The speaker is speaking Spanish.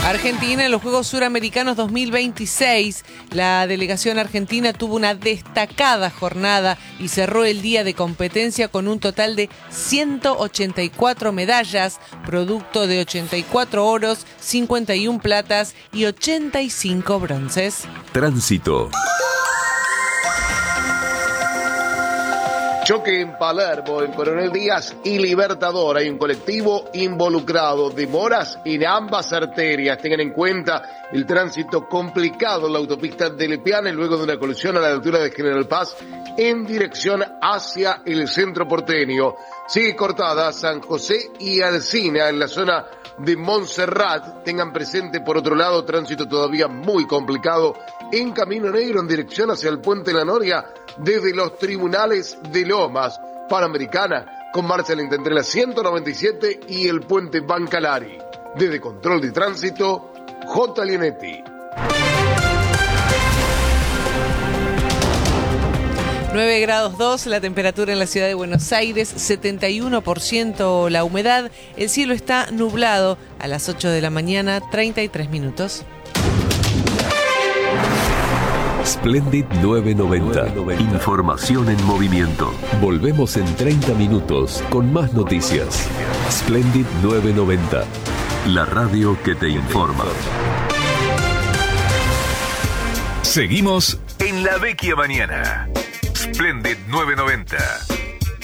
Argentina en los Juegos Suramericanos 2026. La delegación argentina tuvo una destacada jornada y cerró el día de competencia con un total de 184 medallas, producto de 84 oros, 51 platas y 85 bronces. Tránsito. Choque en Palermo, en Coronel Díaz y Libertador. Hay un colectivo involucrado. Demoras en ambas arterias. Tengan en cuenta el tránsito complicado en la autopista de Lepiane luego de una colisión a la altura de General Paz en dirección hacia el centro porteño. Sigue cortada San José y Alsina en la zona de Montserrat. Tengan presente, por otro lado, tránsito todavía muy complicado en Camino Negro en dirección hacia el Puente La Noria desde los tribunales de Lomas. Panamericana con marcha lenta entre la 197 y el Puente Bancalari. Desde Control de Tránsito, J. Lienetti. 9 grados 2, la temperatura en la ciudad de Buenos Aires, 71% la humedad, el cielo está nublado a las 8 de la mañana, 33 minutos. Splendid 990. Información en movimiento. Volvemos en 30 minutos con más noticias. Splendid 990. La radio que te informa. Seguimos en La Vecchia Mañana. Splendid 990.